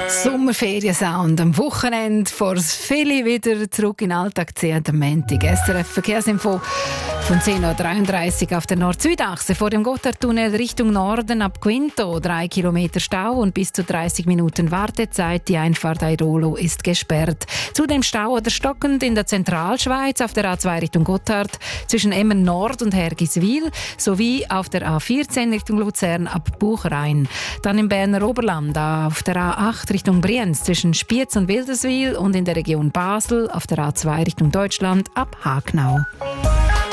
Sommerferiensound am Wochenende vor viele wieder zurück in den Alltag ziehen am Montag. SRF Verkehrsinfo von 10.33 Uhr auf der Nord-Süd-Achse vor dem Gotthardtunnel Richtung Norden ab Quinto. 3 Kilometer Stau und bis zu 30 Minuten Wartezeit. Die Einfahrt Airolo ist gesperrt. Zudem Stau oder stockend in der Zentralschweiz auf der A2 Richtung Gotthard zwischen Emmen Nord und Hergiswil sowie auf der A14 Richtung Luzern ab Buchrein. Dann im Berner Oberland auf der A8 Richtung Brienz zwischen Spiez und Wilderswil und in der Region Basel auf der A2 Richtung Deutschland ab Hagnau.